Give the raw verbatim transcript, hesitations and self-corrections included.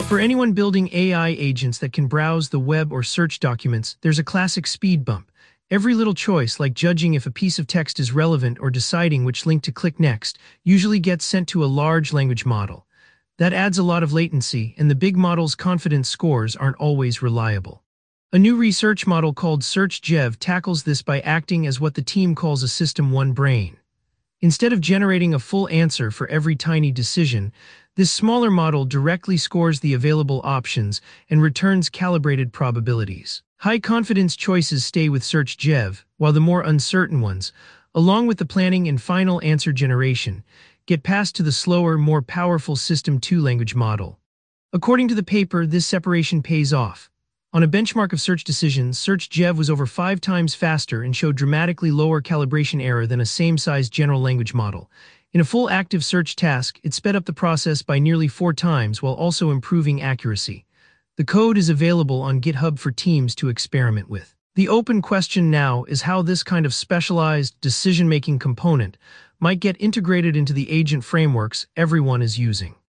For anyone building A I agents that can browse the web or search documents, there's a classic speed bump. Every little choice, like judging if a piece of text is relevant or deciding which link to click next, usually gets sent to a large language model. That adds a lot of latency, and the big model's confidence scores aren't always reliable. A new research model called SearchGev tackles this by acting as what the team calls a System one brain. Instead of generating a full answer for every tiny decision, this smaller model directly scores the available options and returns calibrated probabilities. High-confidence choices stay with SearchGev, while the more uncertain ones, along with the planning and final answer generation, get passed to the slower, more powerful System two language model. According to the paper, this separation pays off. On a benchmark of search decisions, SearchGev was over five times faster and showed dramatically lower calibration error than a same-sized general language model. In a full active search task, it sped up the process by nearly four times while also improving accuracy. The code is available on GitHub for teams to experiment with. The open question now is how this kind of specialized decision-making component might get integrated into the agent frameworks everyone is using.